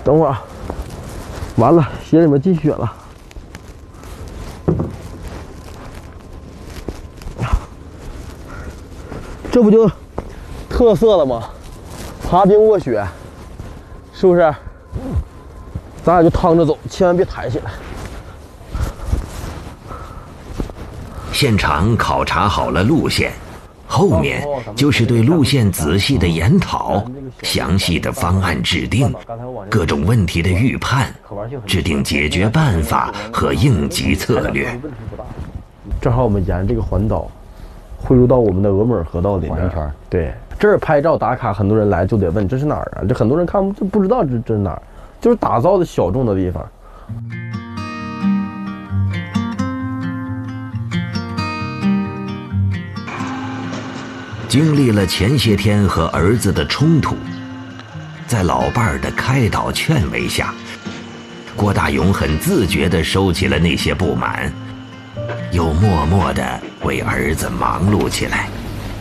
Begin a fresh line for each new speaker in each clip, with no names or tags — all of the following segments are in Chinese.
等会儿啊，完了，鞋里面进血了。这不就特色了吗？爬冰卧雪，是不是？咱俩就趟着走，千万别抬起来。
现场考察好了路线，后面就是对路线仔细的研讨，详细的方案制定，各种问题的预判，制定解决办法和应急策略。
正好我们沿这个环岛汇入到我们的峨眉尔河道里面。对，这儿拍照打卡，很多人来就得问这是哪儿啊？这很多人看不知道这是哪儿，就是打造的小众的地方。
经历了前些天和儿子的冲突，在老伴儿的开导劝慰下，郭大勇很自觉地收起了那些不满，又默默地为儿子忙碌起来。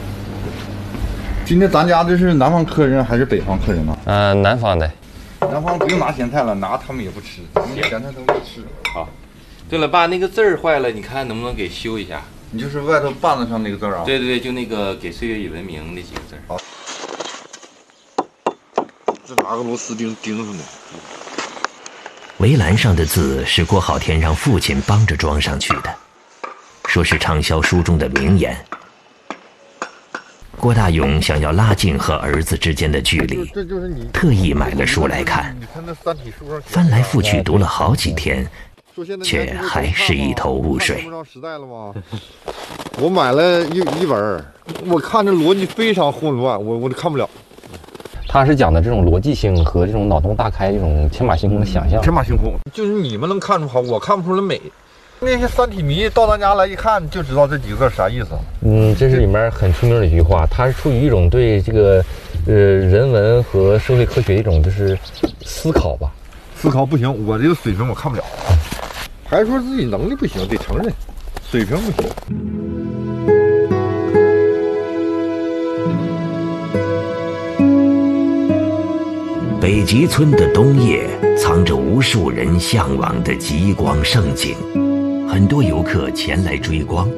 今天咱家这是南方客人还是北方客人呢？
南方的。
南方不用拿咸菜了，拿他们也不吃，咸菜他们不吃。
好。对了，爸，那个字儿坏了，你看能不能给修一下？
你就是外头bàn子上那个字啊？
对对对，就那个给岁月已文明那几个字。
好。这拿个螺丝钉钉上的。
围栏上的字是郭浩天让父亲帮着装上去的，说是畅销书中的名言。郭大勇想要拉近和儿子之间的距离，特意买了书来看，翻来覆去读了好几天，却还是一头雾水。
我买了一本，我看这逻辑非常混乱，我都看不了。
他是讲的这种逻辑性和这种脑洞大开、这种天马行空的想象。
天马行空，就是你们能看出好，我看不出来美。那些三体迷到咱家来一看就知道这几个字啥意思。
这是里面很出名的一句话，它是出于一种对这个人文和社会科学一种就是思考吧。
思考不行，我这个水平我看不了。还说自己能力不行，得承认，水平不行。
北极村的冬夜藏着无数人向往的极光盛景，很多游客前来追光。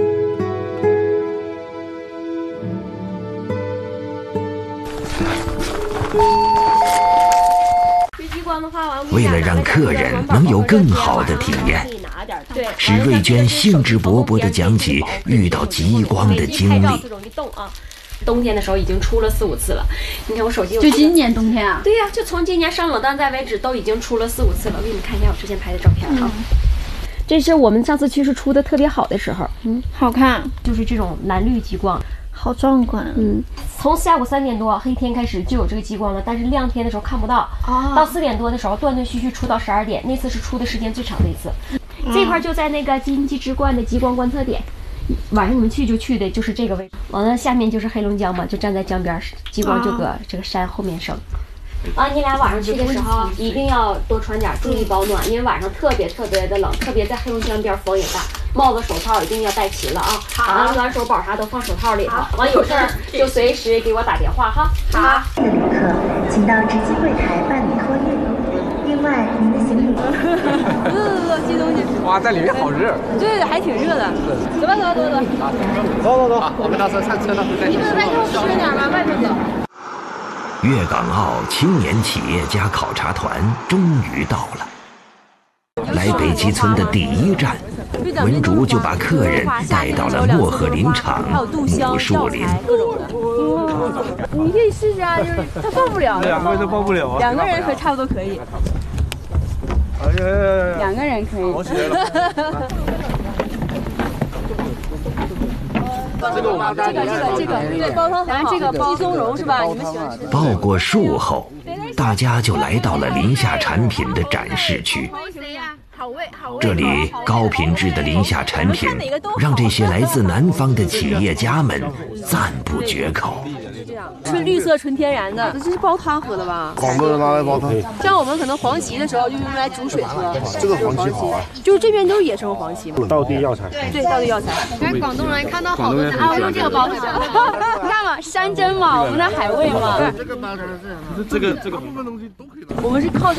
为了让客人能有更好的体验，史瑞娟兴致勃勃地讲起遇到极光的经历。
冬天的时候已经出了4、5次了，你看我手机
就今年冬天啊？
对呀，就从今年上冷淡再为止，都已经出了4、5次了。我给你们看一下我之前拍的照片啊。这是我们上次去是出的特别好的时候，
好看，
就是这种蓝绿极光，
好壮观。
从下午3点多黑天开始就有这个极光了，但是亮天的时候看不到，到4点多的时候断断续续出到12点，那次是出的时间最长的一次。这块就在那个金鸡之冠的极光观测点。晚上你们去就去的就是这个位置，完了下面就是黑龙江嘛，就站在江边，极光就搁这个山后面升。你俩晚上去的时候一定要多穿点，注意保暖，因为晚上特别的冷，特别在黑龙江边风也大，帽子手套一定要戴齐了啊。好，暖手宝啥都放手套里头，完有事儿就随时给我打电话哈。好。
旅客，请到值机柜台办理托运。另外，您的行李。
寄东西。
哇，在里面好热。
对，还挺热的。走吧。
走，我们到时候上车了。
外头吃点吧，外头走。
粤港澳青年企业家考察团终于到了。来北极村的第一站，文竹就把客人带到了漠河林场母树林。
你可以试试啊，就是他抱不了。
2个人都抱不了啊。
2个人可差不多可以。2个人可以。
好起来了。这个，
对，煲汤很好。这个鸡松茸是吧？你们喜欢吃？
抱过树后，大家就来到了林下产品的展示区。这里高品质的林下产品让这些来自南方的企业家们赞不绝口。
纯绿色、纯天然的，这是煲汤喝的吧？
好多人拿来煲汤。
像我们可能黄芪的时候就用来煮水喝。
这个黄芪好啊。
就是这边都是野生黄芪嘛。
道地药材。
对，道地药材。你看广东人看到好多我用这个煲汤。你看嘛，山珍嘛，我们的海味嘛。
这个当然是。这个东西都可以。
我们是靠。